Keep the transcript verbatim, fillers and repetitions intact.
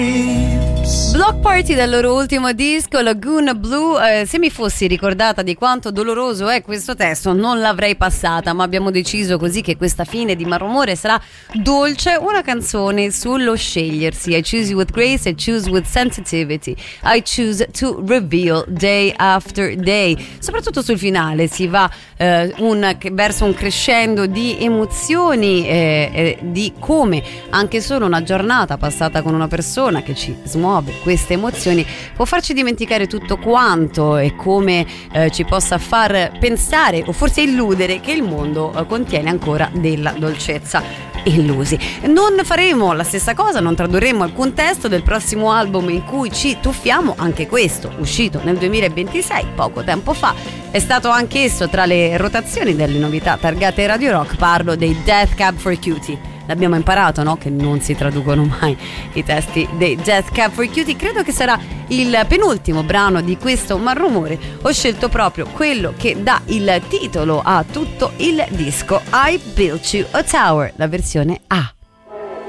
Block Party dal loro ultimo disco Lagoon Blue. Eh, se mi fossi ricordata di quanto doloroso è questo testo non l'avrei passata, ma abbiamo deciso così che questa fine di Malrumore sarà dolce, una canzone sullo scegliersi. I choose you with grace, I choose with sensitivity, I choose to reveal day after day. Soprattutto sul finale si va eh, un, verso un crescendo di emozioni, eh, eh, di come anche solo una giornata passata con una persona che ci smuove queste emozioni può farci dimenticare tutto quanto e come eh, ci possa far pensare o forse illudere che il mondo eh, contiene ancora della dolcezza. Illusi. Non faremo la stessa cosa, non tradurremo alcun testo del prossimo album in cui ci tuffiamo, anche questo uscito nel duemilaventisei, poco tempo fa. È stato anch'esso tra le rotazioni delle novità targate Radio Rock, parlo dei Death Cab for Cutie. L'abbiamo imparato, no? Che non si traducono mai i testi dei Death Cab for Cutie. Credo che sarà il penultimo brano di questo Malrumore. Ho scelto proprio quello che dà il titolo a tutto il disco, I Built You a Tower, la versione A.